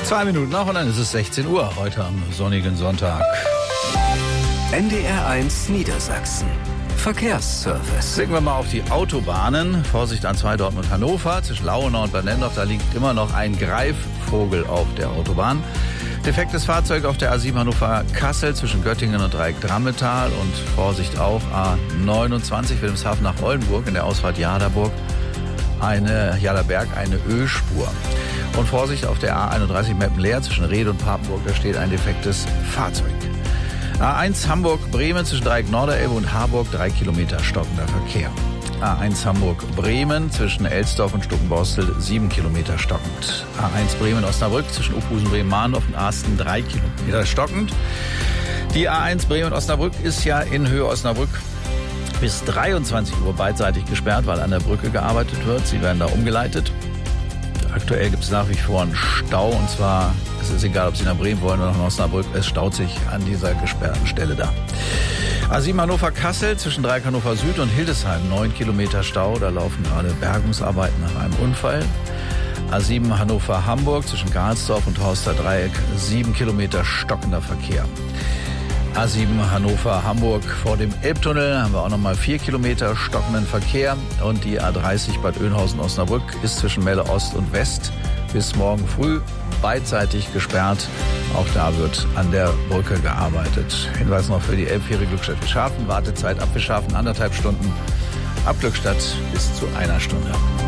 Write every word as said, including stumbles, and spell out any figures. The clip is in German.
Zwei Minuten noch und dann ist es sechzehn Uhr heute am sonnigen Sonntag. N D R eins Niedersachsen. Verkehrsservice. Blicken wir mal auf die Autobahnen. Vorsicht an zwei Dortmund-Hannover. Zwischen Lauenau und Bad Nennendorf, da liegt immer noch ein Greifvogel auf der Autobahn. Defektes Fahrzeug auf der A sieben Hannover-Kassel zwischen Göttingen und Dreieck-Drammetal. Und Vorsicht auch A neunundzwanzig Wilhelmshaven nach Oldenburg in der Ausfahrt Jaderburg. Eine Jaderberg, eine Ölspur. Und Vorsicht auf der A einunddreißig Meppenleer zwischen Rede und Papenburg, da steht ein defektes Fahrzeug. A eins Hamburg-Bremen zwischen Dreieck Norderelbe und Harburg, drei Kilometer stockender Verkehr. A eins Hamburg-Bremen zwischen Elsdorf und Stuckenborstel, sieben Kilometer stockend. A eins Bremen-Osnabrück zwischen Uphusen-Bremen-Mahndorf und Arsten, drei Kilometer stockend. Die A eins Bremen-Osnabrück ist ja in Höhe Osnabrück bis dreiundzwanzig Uhr beidseitig gesperrt, weil an der Brücke gearbeitet wird. Sie werden da umgeleitet. Aktuell gibt es nach wie vor einen Stau, und zwar es ist egal, ob Sie nach Bremen wollen oder nach Osnabrück, es staut sich an dieser gesperrten Stelle da. A sieben Hannover-Kassel zwischen Dreieck Hannover Süd und Hildesheim, neun Kilometer Stau, da laufen gerade Bergungsarbeiten nach einem Unfall. A sieben Hannover-Hamburg zwischen Garnsdorf und Horster Dreieck, sieben Kilometer stockender Verkehr. A sieben Hannover-Hamburg vor dem Elbtunnel haben wir auch nochmal vier Kilometer stockenden Verkehr. Und die A dreißig Bad Oeynhausen-Osnabrück ist zwischen Melle Ost und West bis morgen früh beidseitig gesperrt. Auch da wird an der Brücke gearbeitet. Hinweis noch für die Elbfähre Glückstadt-Wischhafen. Wartezeit ab Wischhafen anderthalb Stunden. Ab Glückstadt bis zu einer Stunde.